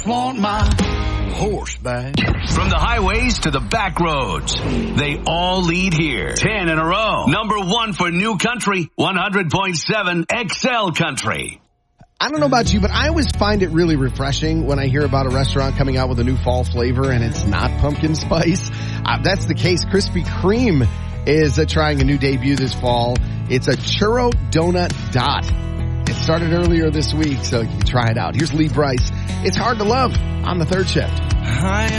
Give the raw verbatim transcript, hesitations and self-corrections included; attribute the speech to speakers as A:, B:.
A: Flaunt my horseback.
B: From the highways to the back roads, they all lead here. Ten in a row. Number one for New Country, one hundred point seven X L Country.
C: I don't know about you, but I always find it really refreshing when I hear about a restaurant coming out with a new fall flavor and it's not pumpkin spice. Uh, that's the case. Krispy Kreme is uh, trying a new debut this fall. It's a churro donut dot. It started earlier this week, so you can try it out. Here's Lee Brice. It's hard to love on the third shift.
D: I